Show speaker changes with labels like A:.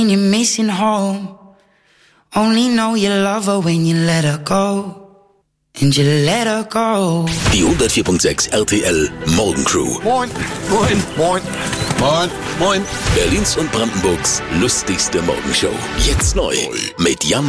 A: You're missing home. Only know you love her when you let her go. And you let her go.
B: Die 104.6 RTL Morgencrew.
C: Moin, moin, moin, moin, moin.
B: Berlins und Brandenburgs lustigste Morgenshow. Jetzt neu mit Jan